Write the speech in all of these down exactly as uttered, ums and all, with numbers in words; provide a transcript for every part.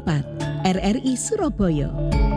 empat R R I Surabaya.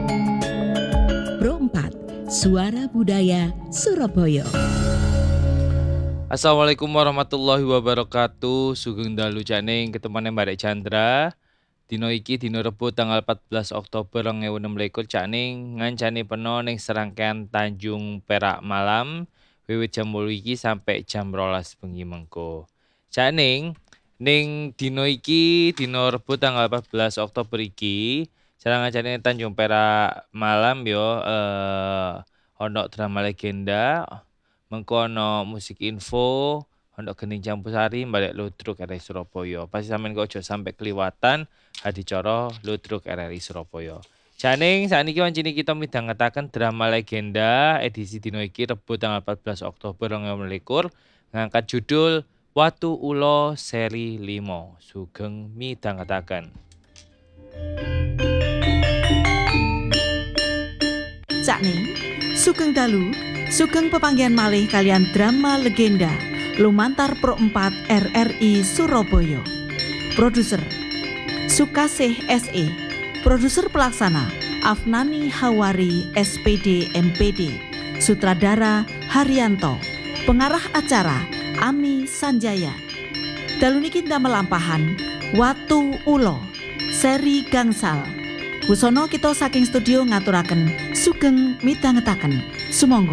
Pro empat Suara Budaya Surabaya. Assalamualaikum warahmatullahi wabarakatuh. Sugeng dalu janing ketemane Mbak Chandra. Dino iki dino Rebo tanggal empat belas Oktober dua ribu enam belas janing ngancani peno ning serangkaian Tanjung Perak Malam wiwit jam wolu iki sampai jam rolas bengi mengko. Janing ning dino iki dino Rebo tanggal empat belas Oktober iki sareng ngancani Tanjung Perak Malam yo eh ono drama legenda, mengko ono musik info, ono gening campusari balik Ludruk R R I Surabaya. Pasti sampean kok aja sampai keliwatan adicara Ludruk R R I Surabaya. Janing sakniki wancine kita midhangetaken drama legenda edisi dino iki Rebo tanggal empat belas Oktober dua ribu dua puluh ngangkat judul Watu Ula seri lima. Sugeng midhangetaken. Sakning sugeng dalu, sugeng pepanggihan malih kalian drama legenda lumantar Pro empat R R I Surabaya. Produser Sukasih S E. Produser pelaksana Afnani Hawari S P D M P D. Sutradara Haryanto. Pengarah acara Ami Sanjaya. Dalu niki melampahan Watu Ula seri gangsal. Wusono kita saking studio ngaturaken sugeng midhangetaken. Sumangga.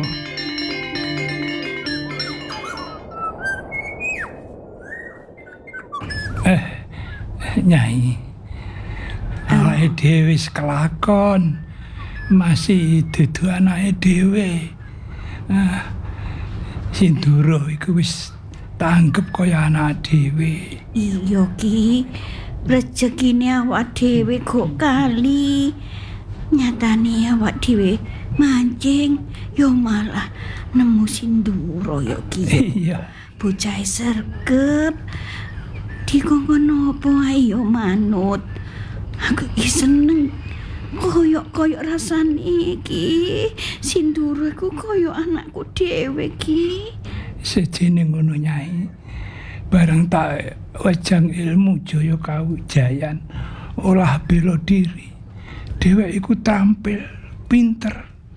Eh, Nyai, awake dhewe wis kelakon, masih dudu anake dhewe. Ah, Sinduro iku wis tanggep kaya anak dhewe. Iya Ki, rezekine awak dhewe kok kali. Nyatane awak dhewe mancing yo malah nemu Sinduro yo Ki. Iya. Bocah sergep. Dikongkon opo ae yo manut. Aku iki seneng koyok-koyok rasane iki. Sinduro iku koyok anakku dhewe Ki. Sejene ngono Nyai. Bareng tak wajang ilmu Jaya Kawijayan olah bela diri. Dhewek iku tampil pinter.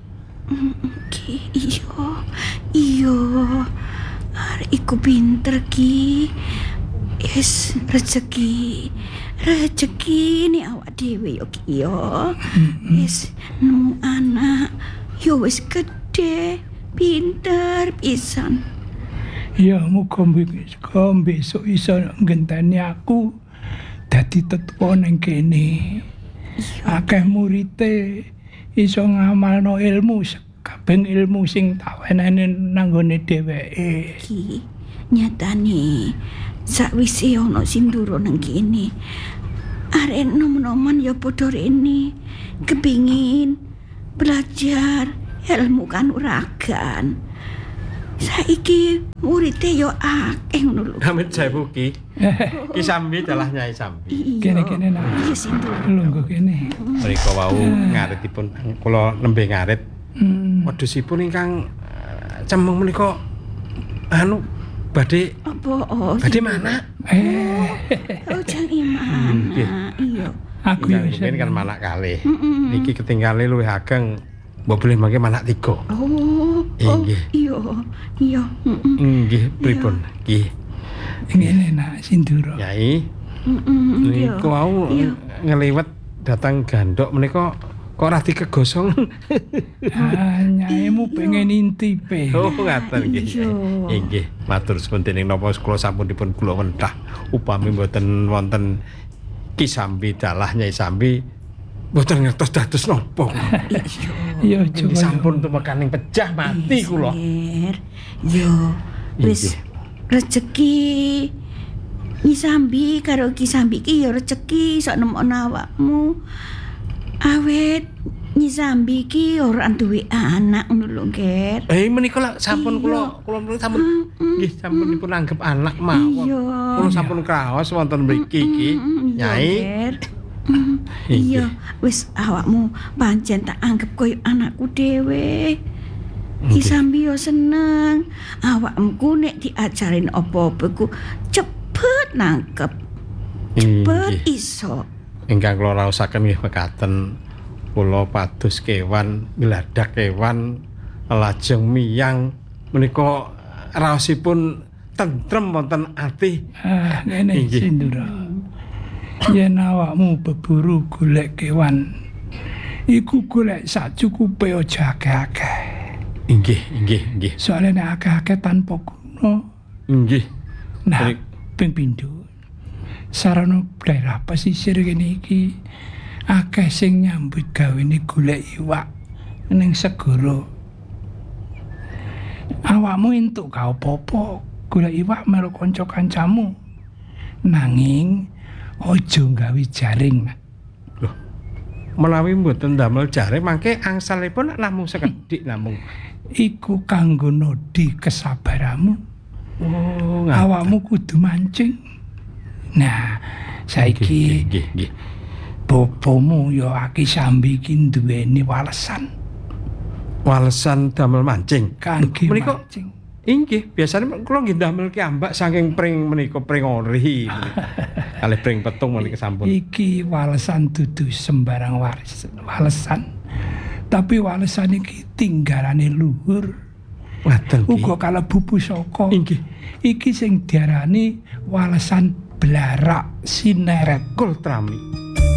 Ki iya. Iya. Arek iku pinter Ki. Yes, rezeki. Rezeki ni awak dhewe yo Ki yo. Yes, nu anak yo wis gede, pinter pisan. Ya muga besok iso ngenteni aku dadi tetua ning kene. Akeh murite iso ngamalno ilmu kabeh ilmu sing tak wenehne nang gone dheweke. Ki nyatane sakwise ana Sinduro nang kene arek nom-noman ya padha rene kepingin belajar ilmu kanuragan. Saiki muridé yo akeh ngono lho. Amit sewu Ki. Ki Sambi dalah Nyai Sambi. Kene-kene nak. Iya Sinduro. Lungguh kene. Mriko wau ngaritipun kula nembe ngarit. Hmm. Wedhusipun ingkang cemeng menika anu badhe Apa oh badhe mana? Eh, oh jange mana. Iya. aku yo Ingkang kan manak kalih. Niki ketinggale luwih ageng. Mbok boleh mangke manak tiga. Oh, oh Inggih. iya. Iya. Heeh. Nggih, pripun Ki? ngene nak Sinduro. Nyai. Heeh. Niku wau ngliwet datang gandok menika kok ora dikegosong. Ah, Nyaimu pengen intipe. Oh, ngaten nggih. Iya. Inggih, matur suwun dening napa kula sampun dipun kula wentah upami mboten wonten Ki Sambi dalah Nyai Sambi mboten ngertos dados napa. Yo Iki coba. sampun tumekaning pejah mati kula. Yo, wis rezeki Nyi Sambi karo Ki Sambi ki ya rezeki sok nemokno awakmu. Awet Nyi Sambi ki ora duwe anak ngono lho, Ger. Eh menika lak sampun kula kula menika sampun nggih sampun dipun anggap anak mawon. Iya. Kula sampun kraos wonten mriki iki. Nyai. Iya, wis awakmu pancen tak anggap koyo anakku dhewe. Ki Sambi yo seneng. Awakmu nek diajarin apa-apa ku cepet nangkep. Cepet iso. Ingkang kula raosaken nggih mekaten, kula pados kewan, ngladak kewan lajeng miyang menika raosipun tentrem wonten ati. Ah, ngene Inggih. Sindoro. Yen awakmu berburu golek kewan, iku golek sacukupe aja akeh-akeh. Inggih, inggih, inggih. Soale nek akeh-akeh tanpa guna. Inggih. Nah, Baik. ping pindho. Sarana daerah pesisir kene iki akeh sing nyambut gawene golek iwak ning segara. Awakmu entuk gak apa-apa golek iwak melu kanca kancamu. Nanging aja gawe jaring. Menawi mboten damel jaring mangke angsalipun namung sekedhik namung. Iku kanggo nodi kesabaranmu. Oh, Awakmu kudu mancing. Nah, saiki nggih, nggih. bopomu ya Aki Sambi iki duweni walesan Walesan damel mancing. kangge Menika mancing. inggih, biasane kula nggih damel ki ambak saking pring menika pring ori. Kalih pring petung menika sampun. Iki walesan dudu sembarang waris, walesan. Tapi walesan iki tinggalane luhur. Ngaten ki. Uga kalebu pusaka. Inggih. Iki sing diarani walesan blarak sineret. Kultrami.